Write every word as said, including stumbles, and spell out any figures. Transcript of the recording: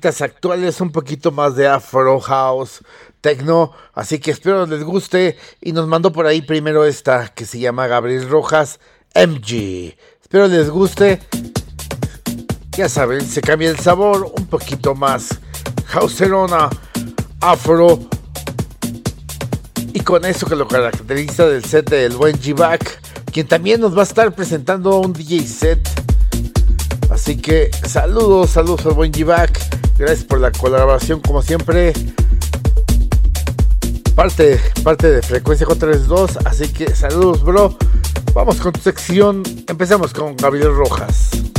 actuales, un poquito más de Afro House, Tecno, así que espero les guste. Y nos mandó por ahí primero esta que se llama Gabriel Rojas, M G. Espero les guste. Ya saben, se cambia el sabor, un poquito más houserona, afro. Y con eso que lo caracteriza del set del buen G-Back, quien también nos va a estar presentando un D J set. Así que saludos, saludos al buen G-Back. Gracias por la colaboración como siempre. Parte, parte de Frecuencia cuatrocientos treinta y dos. Así que saludos, bro. Vamos con tu sección. Empezamos con Gabriel Rojas.